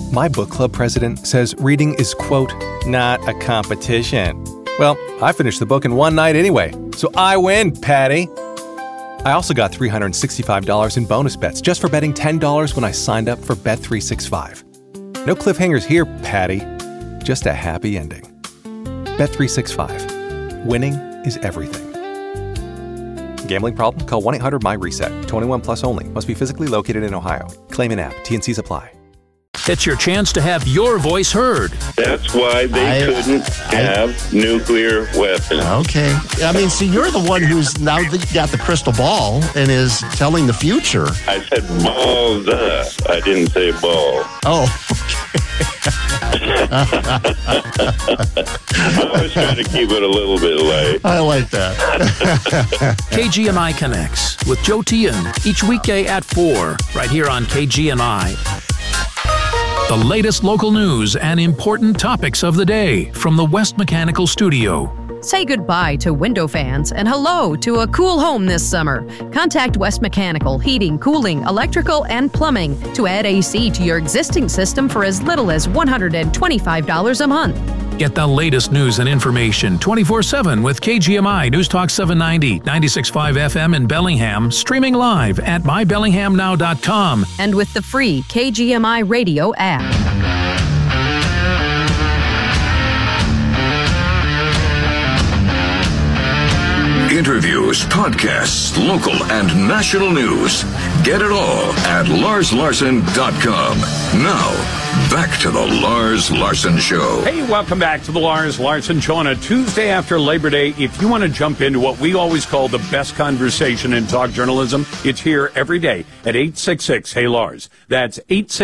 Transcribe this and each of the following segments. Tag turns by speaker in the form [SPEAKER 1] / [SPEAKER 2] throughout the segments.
[SPEAKER 1] My book club president says reading is, quote, not a competition. Well, I finished the book in one night anyway, so I win, Patty. I also got $365 in bonus bets just for betting $10 when I signed up for Bet365. No cliffhangers here, Patty. Just a happy ending. Bet365. Winning is everything. Gambling problem? Call 1-800-MY-RESET. 21 plus only. Must be physically located in Ohio. Claim in app. T&Cs apply.
[SPEAKER 2] It's your chance to have your voice heard.
[SPEAKER 3] That's why they couldn't have nuclear weapons.
[SPEAKER 4] Okay. I mean, see, you're the one who's now got the crystal ball and is telling the future.
[SPEAKER 3] I said balls up. I didn't say ball.
[SPEAKER 4] Oh,
[SPEAKER 3] I was trying to keep it a little bit light.
[SPEAKER 4] I like that.
[SPEAKER 2] KGMI Connects with Joe Tian each weekday at 4 right here on KGMI. The latest local news and important topics of the day from the West Mechanical Studio.
[SPEAKER 5] Say goodbye to window fans and hello to a cool home this summer. Contact West Mechanical Heating, Cooling, Electrical, and Plumbing to add AC to your existing system for as little as $125 a month.
[SPEAKER 2] Get the latest news and information 24/7 with KGMI News Talk 790, 96.5 FM in Bellingham, streaming live at mybellinghamnow.com.
[SPEAKER 5] And with the free KGMI radio app.
[SPEAKER 6] Interviews, podcasts, local and national news. Get it all at LarsLarson.com. Now, back to the Lars Larson Show.
[SPEAKER 7] Hey, welcome back to the Lars Larson Show on a Tuesday after Labor Day. If you want to jump into what we always call the best conversation in talk journalism, it's here every day at 866-HEY-LARS. That's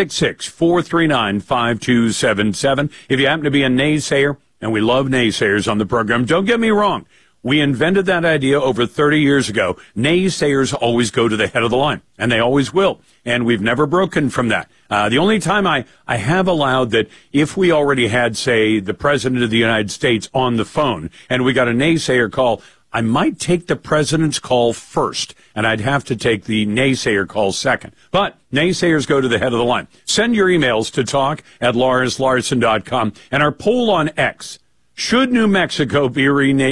[SPEAKER 7] 866-439-5277. If you happen to be a naysayer, and we love naysayers on the program, don't get me wrong. We invented that idea over 30 years ago. Naysayers always go to the head of the line, and they always will. And we've never broken from that. The only time I have allowed that if we already had, say, the President of the United States on the phone and we got a naysayer call, I might take the president's call first, and I'd have to take the naysayer call second. But naysayers go to the head of the line. Send your emails to talk@LarsLarson.com. And our poll on X, should New Mexico be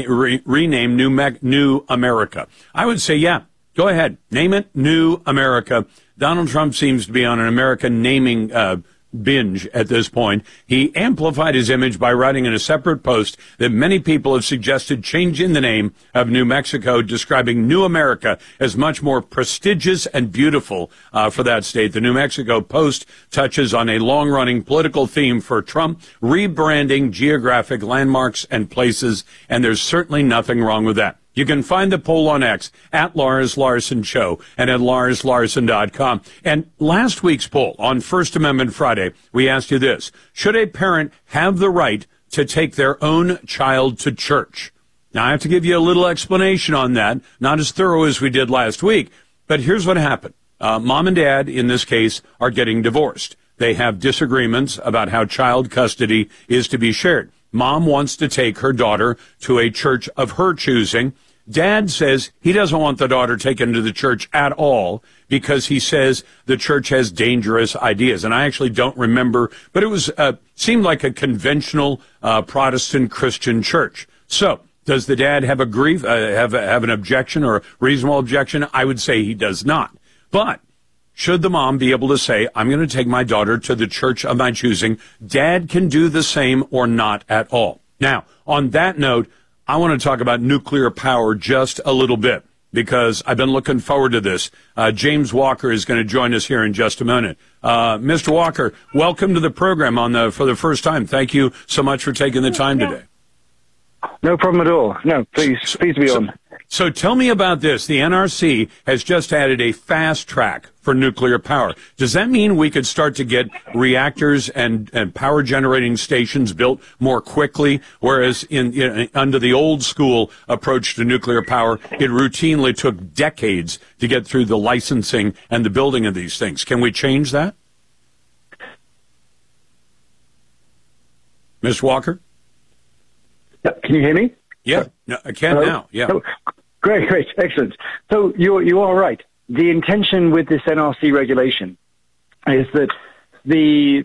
[SPEAKER 7] renamed New America? I would say, yeah, go ahead. Name it New America. Donald Trump seems to be on an American naming binge at this point. He amplified his image by writing in a separate post that many people have suggested changing the name of New Mexico, describing New America as much more prestigious and beautiful for that state. The New Mexico Post touches on a long-running political theme for Trump, rebranding geographic landmarks and places, and there's certainly nothing wrong with that. You can find the poll on X at Lars Larson Show and at LarsLarson.com. And last week's poll on First Amendment Friday, we asked you this: should a parent have the right to take their own child to church? Now, I have to give you a little explanation on that, not as thorough as we did last week, but here's what happened. Mom and dad, in this case, are getting divorced. They have disagreements about how child custody is to be shared. Mom wants to take her daughter to a church of her choosing. Dad says he doesn't want the daughter taken to the church at all because he says the church has dangerous ideas. And I actually don't remember, but it was seemed like a conventional Protestant Christian church. So does the dad have have an objection or a reasonable objection? I would say he does not. But should the mom be able to say, I'm going to take my daughter to the church of my choosing? Dad can do the same or not at all. Now, on that note, I want to talk about nuclear power just a little bit because I've been looking forward to this. James Walker is going to join us here in just a minute. Mr. Walker, welcome to the program for the first time. Thank you so much for taking the time today.
[SPEAKER 8] No problem at all. No, please be on.
[SPEAKER 7] So tell me about this. The NRC has just added a fast track for nuclear power. Does that mean we could start to get reactors and power generating stations built more quickly, whereas under the old school approach to nuclear power, it routinely took decades to get through the licensing and the building of these things? Can we change that? Ms. Walker?
[SPEAKER 8] Can you hear me?
[SPEAKER 7] Yeah, no, I can now. Yeah.
[SPEAKER 8] Oh, great, excellent. So you are right. The intention with this NRC regulation is that the